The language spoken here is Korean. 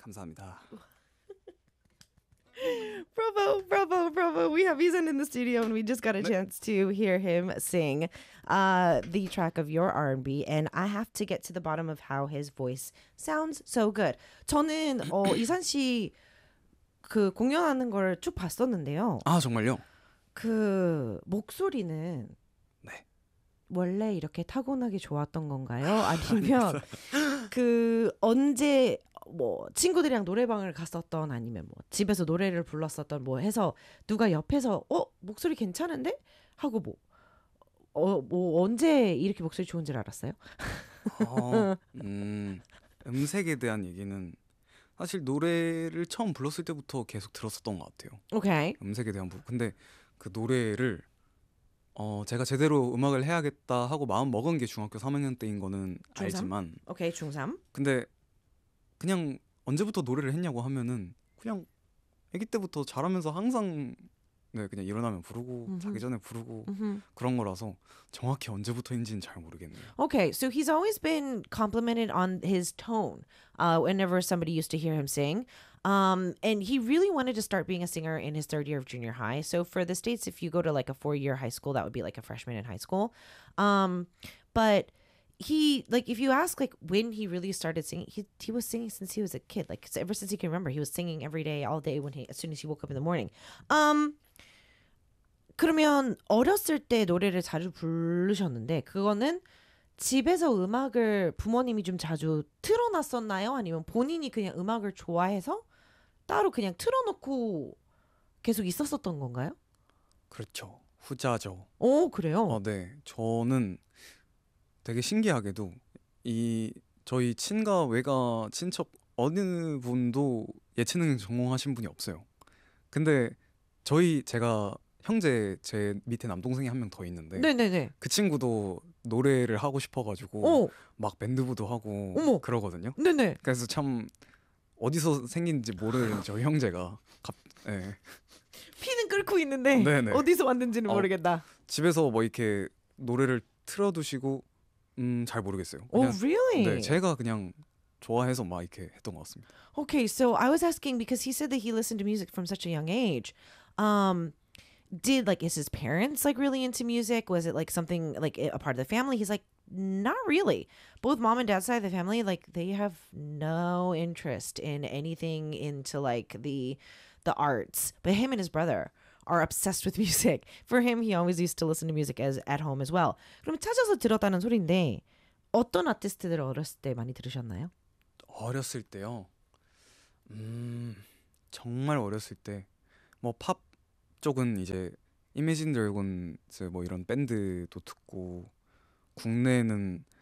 감사합니다. Bravo, bravo, bravo. We have Izan in the studio and we just got a chance to hear him sing the track of your R&B and I have to get to the bottom of how his voice sounds so good. 저는 이산 씨 그 공연하는 걸 쭉 봤었는데요. 아, 정말요? 그 목소리는 네. 원래 이렇게 타고나게 좋았던 건가요? 아니면 그 언제 뭐 친구들이랑 노래방을 갔었던 아니면 뭐 집에서 노래를 불렀었던 뭐 해서 누가 옆에서 목소리 괜찮은데? 하고 뭐 언제 이렇게 목소리 좋은지를 알았어요? 음색에 대한 얘기는 사실 노래를 처음 불렀을 때부터 계속 들었었던 것 같아요. 오케이. 음색에 대한 부분. 근데 그 노래를 제가 제대로 음악을 해야겠다 하고 마음 먹은 게 중학교 3학년 때인 거는 중3? 알지만 오케이, 중3. 근데 그냥 언제부터 노래를 했냐고 하면은 그냥 아기 때부터 자라면서 항상 네, 그냥 일어나면 부르고 자기 전에 부르고 그런 거라서 정확히 언제부터인지는 잘 모르겠네요. Okay, so he's always been complimented on his tone whenever somebody used to hear him sing. And he really wanted to start being a singer in his third year of junior high. So for the States, if you go to like a 4-year high school, that would be like a freshman in high school. But he, like, if you ask like when he really started singing, he was singing since he was a kid. Like ever since he can remember, he was singing every day, all day as soon as he woke up in the morning. 그러면 어렸을 때 노래를 자주 부르셨는데 그거는 집에서 음악을 부모님이 좀 자주 틀어놨었나요? 아니면 본인이 그냥 음악을 좋아해서 따로 그냥 틀어놓고 계속 있었었던 건가요? 그렇죠. 후자죠. 오, 그래요? 네. 저는 되게 신기하게도 저희 친가 외가 친척 어느 분도 예체능 전공하신 분이 없어요. 근데 제가 형제 제 밑에 남동생이 한 명 더 있는데 네네네. 그 친구도 노래를 하고 싶어가지고 오, 막 밴드부도 하고 어머. 그러거든요. 네네. 그래서 참 어디서 생긴지 모르는 저희 형제가 네. 피는 끓고 있는데 네네. 어디서 왔는지는 모르겠다. 집에서 뭐 이렇게 노래를 틀어두시고 잘 모르겠어요. Oh, 그냥 really? 네, 제가 그냥 좋아해서 막 이렇게 했던 것 같습니다. Okay, so I was asking because he said that he listened to music from such a young age. Is his parents like really into music? Was it like something like a part of the family? He's like, not really. Both mom and dad's side of the family, like they have no interest in anything into like the arts. But him and his brother are obsessed with music. For him, he always used to listen to music as at home as well. 그럼 찾아서 들었다는 소리인데 어떤 아티스트들을 어렸을 때 많이 들으셨나요? 어렸을 때요. 정말 어렸을 때 뭐 팝 쪽은 이제 이매진 드래곤스 뭐 이런 밴드도 듣고 국내는